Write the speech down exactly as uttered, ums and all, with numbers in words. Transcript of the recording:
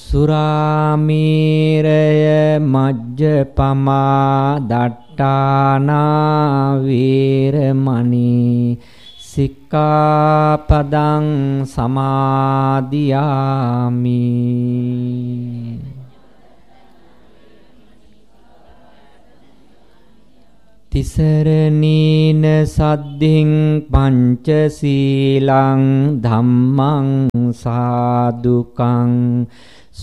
සුරාමීරය මජ්ජපමා දට්ඨානා වේරමණී සික්ඛාපදං සමාදියාමි. තිසරණීන සද්ධින් පංචශීලං ධම්මං සාදුකං